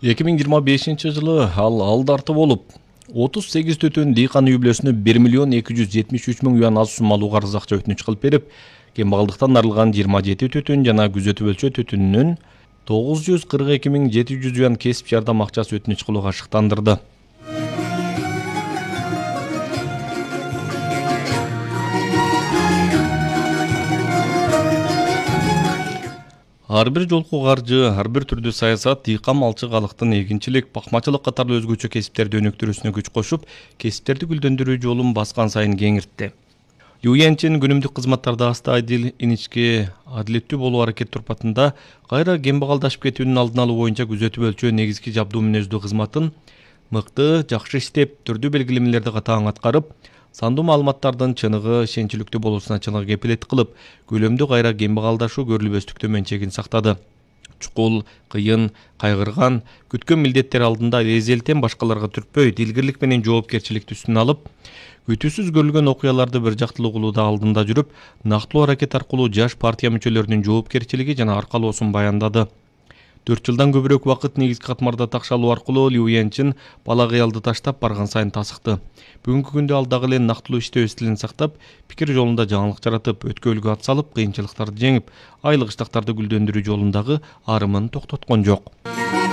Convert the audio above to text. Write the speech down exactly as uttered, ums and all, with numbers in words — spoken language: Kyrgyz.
эки миң жыйырма бешинчи жылы ал алдарты болуп отуз сегиз төтөн дыйкан үй бүлөсүнө бир миллион эки жүз жетимиш үч миң юан аз сум алууга арыз акча өтүнүч кылып берип, кембагалдыктан арылган жыйырма жети төтөн жана күзөтүп өлчө төтөнүнөн тогуз жүз кырк эки миң жети жүз юан кесип жардам акчасы өтүнүч кылууга шыктандырды. Ар бир жолку каржы, ар бир түрдүү саясат дыйкан малчы калктын эгинчилик, бакмачылык катарлуу өзгөчө кесиптерди өнүктүрүүсүнө күч кошуп, кесиптерди гүлдөндүрүү жолун баскан сайын кеңиртти. Liu Yanqing күнүмдүк кызматтарда аста адил, иничке, адилеттүү болуу аракет турпатында кайра кембагалдашып кетүүнүн алдын алуу боюнча күзөтүп өлчөө негизги жабдуу мүнөздүү кызматын мыкты, жакшы иштеп, түрдүү белгилемелерди катаң аткарып, сандуу маалыматтардын чыныгы, ишенчиликтүү болуусуна чыныгы кепилет кылып, көлөмдүү кайра кембагалдашуу көрүлбөстүк төмөнчегин сактады. Чукул, кыйын, кайгырган, күткөн милдеттер алдында эзелтен башкаларга түртпөй, дилгирлик менен жоопкерчиликти үстүнө алып, күтүүсүз көрүлгөн окуяларды бир жактылуу кылууда алдында жүрүп, нактылуу аракет аркылуу жаш партия мүчөлөрүнүн жоопкерчилиги жана аркалоосун баяндады. төрт жылдан көбүрөөк убакыт негизги катмарда такшалуу аркылуу Liu Yanqing бала кыялды таштап барган сайын тасыкты. Бүгүнкү күндө ал дагы эле нактылуу иштөө стилин сактап, пикир жолунда жаңылык жаратып, өткөлгө ат салып, кыйынчылыктарды жеңип, айлык ыштактарды гүлдөндүрүү жолундагы арымын токтоткон жок.